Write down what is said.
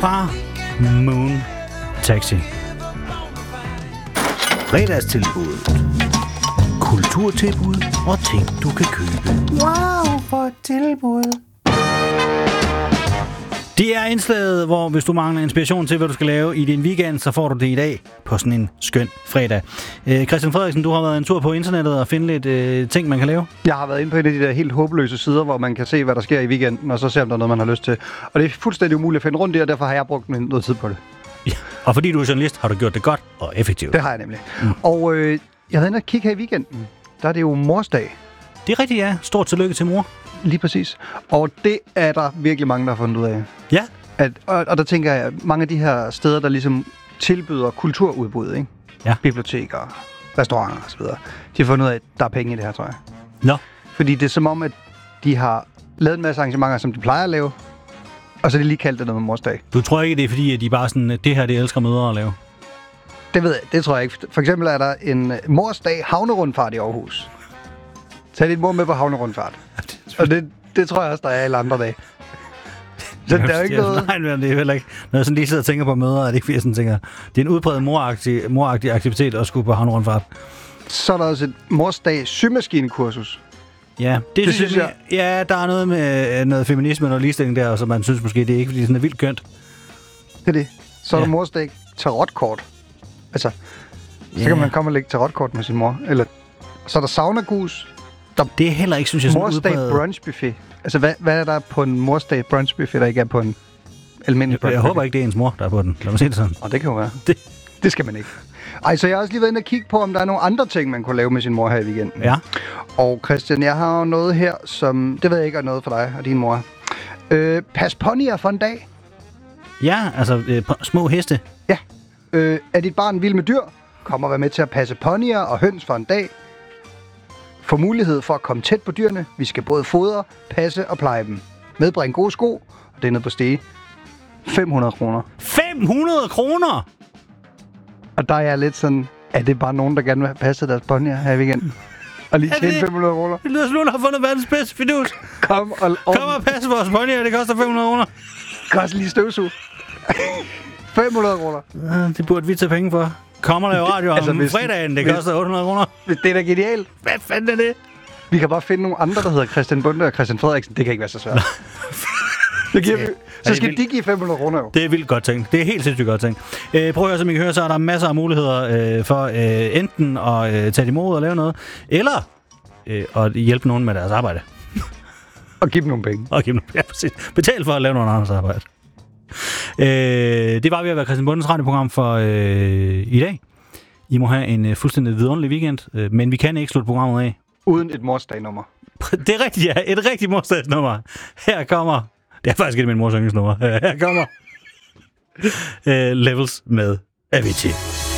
fra Moon Taxi. Fredagstilbud. Kulturtilbud og ting, du kan købe. Wow, for et tilbud. Det er indslaget, hvor hvis du mangler inspiration til, hvad du skal lave i din weekend, så får du det i dag på sådan en skøn fredag. Christian Frederiksen, du har været en tur på internettet og finde lidt ting, man kan lave. Jeg har været inde på en af de der helt håbløse sider, hvor man kan se, hvad der sker i weekenden, og så se, om der er noget, man har lyst til. Og det er fuldstændig umuligt at finde rundt i, og derfor har jeg brugt noget tid på det. Ja, og fordi du er journalist, har du gjort det godt og effektivt. Det har jeg nemlig. Og jeg havde inde og kigge her i weekenden. Der er det jo morsdag. Det er rigtigt, ja. Stort tillykke til mor. Lige præcis. Og det er der virkelig mange, der har fundet ud af. Ja. Og der tænker jeg, mange af de her steder, der ligesom tilbyder kulturudbud, ikke? Ja. Biblioteker, restauranter osv., de har fundet ud af, at der er penge i det her, tror jeg. Nå. Fordi det er som om, at de har lavet en masse arrangementer, som de plejer at lave, og så er de lige kaldt det noget med morsdag. Du tror ikke, det er fordi, at de bare sådan, det her, det elsker mødre at lave? Det ved jeg, det tror jeg ikke. For eksempel er der en morsdag havnerundfart i Aarhus. Tag dit mor med på havnerundfart. Og det tror jeg også, der er alle andre dage. Så der er jo ikke noget... Nej, det er heller ikke. Når jeg sådan lige sidder og tænker på mødre, er det ikke fordi, jeg sådan tænker, det er en udbredt moragtig aktivitet at skulle på havnerundfart. Så er der også et morsdag symaskinekursus. Ja, det synes jeg. Ja, der er noget med noget feminisme og ligestilling der, og så man synes måske, det er ikke, fordi det sådan er vildt kønt. Det er det. Så er der morsdag tarotkort. Altså, så kan man komme og lægge tarotkort med sin mor. Eller så er der saunagus. Det er heller ikke, synes jeg, sådan morsdag udbredt. brunchbuffet. Altså, hvad er der på en morsdag brunchbuffet, der ikke er på en almindelig brunchbuffet? Jeg håber ikke, det er ens mor, der er på den. Lad mig se det sådan. Det kan jo være. Det skal man ikke. Ej, så jeg har også lige været inde og kigge på, om der er nogle andre ting, man kunne lave med sin mor her i weekenden. Ja. Og Christian, jeg har jo noget her, som... Det ved jeg ikke er noget for dig og din mor. Pas ponyer for en dag. Ja, altså små heste. Ja. Er dit barn vild med dyr? Kom og vær med til at passe ponyer og høns for en dag. Få mulighed for at komme tæt på dyrene. Vi skal både fodre, passe og pleje dem. Medbring gode sko, og det er nede på Stege. 500 kroner. 500 kroner?! Og der er jeg lidt sådan, er det bare nogen, der gerne vil have passet deres ponyer her i weekenden? Og lige tjene 500 kroner. Det lyder som nogen, der har fundet verdens bedste fidus. Kom og passe vores ponyer, det koster 500 kroner. Kan også lige støvsuge. 500 kroner. Det burde vi tage penge for. Kom og lave radio om fredagen, det koster 800 kroner. Det er da genialt. Hvad fanden er det? Vi kan bare finde nogle andre, der hedder Christian Bunde og Christian Frederiksen. Det kan ikke være så svært. Det giver vi. Så skal de give 500 kroner jo. Det er vildt godt tænkt. Det er helt sindssygt godt tænkt. Prøv at høre, som I kan høre, så er der masser af muligheder for enten at tage imod og lave noget, eller at hjælpe nogen med deres arbejde. Og give dem nogle penge. Ja, præcis. Betal for at lave noget andres arbejde. Det var ved at være Christian Bundes radioprogram for i dag. I må have en fuldstændig vidunderlig weekend, men vi kan ikke slutte programmet af uden et morsdagnummer. Det er rigtigt, ja. Et rigtigt morsdagsnummer. Her kommer... Det er faktisk ikke min mors yndlingsnummer. Her kommer Levels med Avicii.